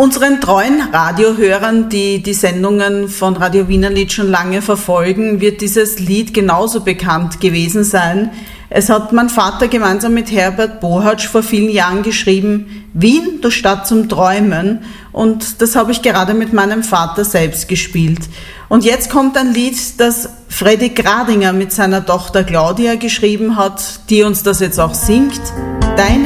Unseren treuen Radiohörern, die die Sendungen von Radio Wienerlied schon lange verfolgen, wird dieses Lied genauso bekannt gewesen sein. Es hat mein Vater gemeinsam mit Herbert Bohatsch vor vielen Jahren geschrieben, Wien, du Stadt zum Träumen. Und das habe ich gerade mit meinem Vater selbst gespielt. Und jetzt kommt ein Lied, das Freddy Gradinger mit seiner Tochter Claudia geschrieben hat, die uns das jetzt auch singt. Deine